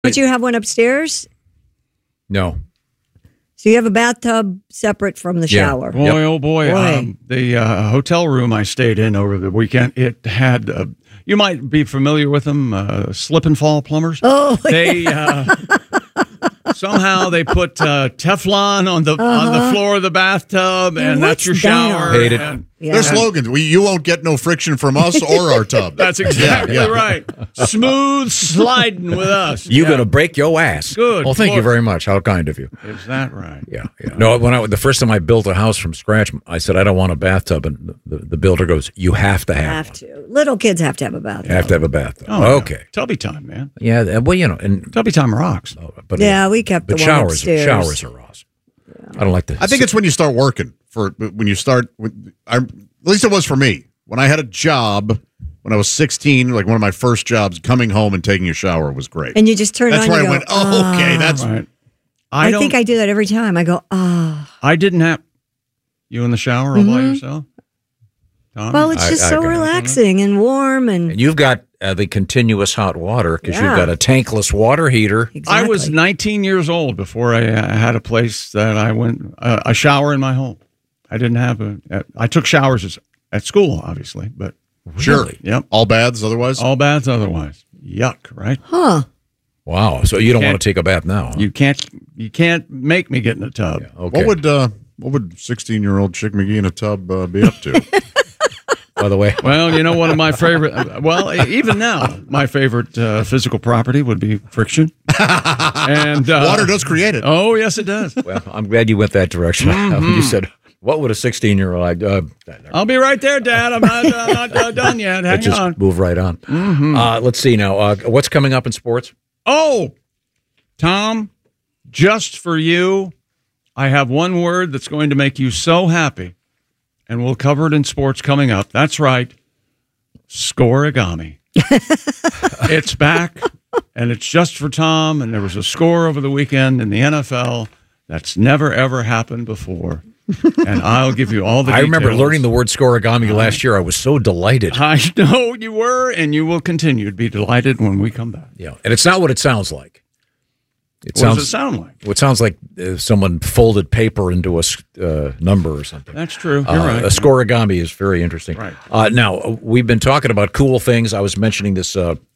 But you have one upstairs? No. So you have a bathtub separate from the shower. Boy, oh boy. The hotel room I stayed in over the weekend, it had, you might be familiar with them, slip and fall plumbers. Oh, they somehow they put Teflon on the floor of the bathtub, and that's your shower. Hate it. Their slogan: "You won't get no friction from us or our tub." That's exactly right. Smooth sliding with us. You're going to break your ass. Good. Well, thank you very much. How kind of you. Is that right? Yeah. No, the first time I built a house from scratch, I said I don't want a bathtub, and the builder goes, "You have to have one. Little kids have to have a bathtub. You have to have a bathtub." Oh, okay. Yeah. Tubby time, man. Yeah. Well, and Tubby time rocks. But we kept the showers. Upstairs. Showers are awesome. Yeah. I don't like that. I think it's when you start working. At least it was for me. When I had a job when I was 16, like one of my first jobs, coming home and taking a shower was great. And you just turn that's on. That's where I went, okay, that's right. I think I do that every time. I go, I didn't have you in the shower all by yourself. Tom? Well, it's just so relaxing and warm, and you've got the continuous hot water because you've got a tankless water heater. Exactly. I was 19 years old before I had a place that I went a shower in my home. I didn't have I took showers at school, obviously, but sure, yep, all baths otherwise. All baths otherwise. Yuck, right? Huh? Wow. So you don't want to take a bath now? Huh? You can't make me get in a tub. Yeah, okay. What would 16-year-old Chick McGee in a tub be up to? By the way, well, one of my favorite. Well, even now, my favorite physical property would be friction, and water does create it. Oh, yes, it does. Well, I'm glad you went that direction. You said, "What would a 16-year-old?" I'll be right there, Dad. I'm not done yet. Hang just on. Move right on. Let's see now. What's coming up in sports? Oh, Tom, just for you, I have one word that's going to make you so happy, and we'll cover it in sports coming up. That's right, scoreigami. It's back, and it's just for Tom, and there was a score over the weekend in the NFL that's never, ever happened before. And I'll give you all the details. I remember learning the word scoreigami last year. I was so delighted. I know you were, and you will continue to be delighted when we come back. Yeah, and it's not what it sounds like. What does it sound like? It sounds like someone folded paper into a number or something. That's true. You're right. A scoreigami is very interesting. Right. Now, we've been talking about cool things. I was mentioning this,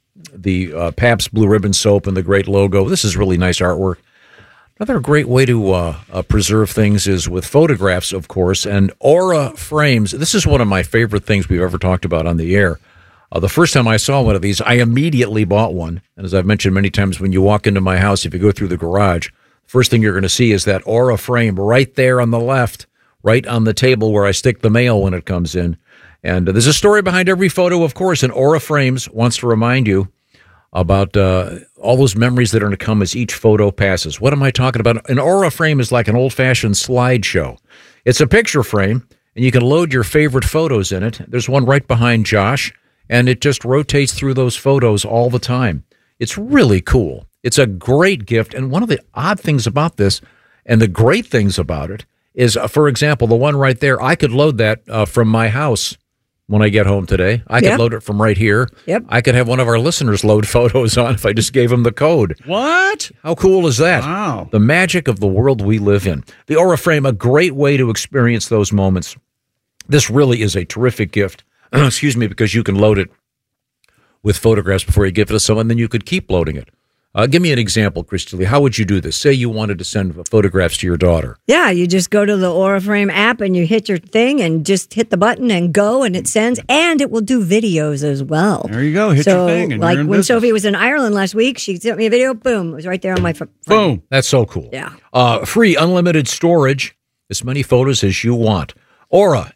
the Pabst Blue Ribbon soap and the great logo. This is really nice artwork. Another great way to preserve things is with photographs, of course, and Aura frames. This is one of my favorite things we've ever talked about on the air. The first time I saw one of these, I immediately bought one. And as I've mentioned many times, when you walk into my house, if you go through the garage, the first thing you're going to see is that Aura frame right there on the left, right on the table where I stick the mail when it comes in. And there's a story behind every photo, of course, and Aura Frames wants to remind you about all those memories that are going to come as each photo passes. What am I talking about? An Aura frame is like an old-fashioned slideshow. It's a picture frame, and you can load your favorite photos in it. There's one right behind Josh, and it just rotates through those photos all the time. It's really cool. It's a great gift, and one of the odd things about this, and the great things about it, is, for example, the one right there, I could load that from my house when I get home today. I could load it from right here. Yep. I could have one of our listeners load photos on if I just gave them the code. What? How cool is that? Wow. The magic of the world we live in. The Aura Frame, a great way to experience those moments. This really is a terrific gift. Excuse me, because you can load it with photographs before you give it to someone, then you could keep loading it. Give me an example, Christy Lee. How would you do this? Say you wanted to send photographs to your daughter. Yeah, you just go to the Aura Frame app and you hit your thing and just hit the button and go, and it sends, and it will do videos as well. There you go. Hit your thing. And like you're in when business. Sophie was in Ireland last week, she sent me a video. Boom, it was right there on my phone. Boom. That's so cool. Yeah. Free unlimited storage, as many photos as you want. Aura,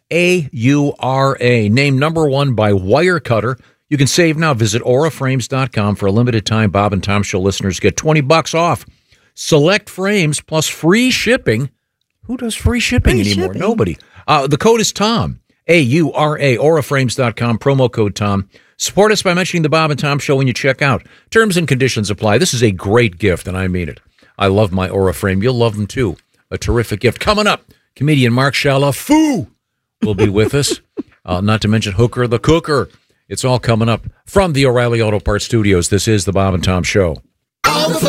A-U-R-A, named #1 by Wirecutter. You can save now. Visit auraframes.com. For a limited time, Bob and Tom Show listeners get $20 off. Select frames plus free shipping. Who does free shipping anymore? Nobody. The code is Tom, A-U-R-A, auraframes.com, promo code Tom. Support us by mentioning the Bob and Tom Show when you check out. Terms and conditions apply. This is a great gift, and I mean it. I love my Aura Frame. You'll love them, too. A terrific gift. Coming up, comedian Mark Chalafoux will be with us. Not to mention Hooker the Cooker. It's all coming up from the O'Reilly Auto Parts Studios. This is the Bob and Tom Show. All the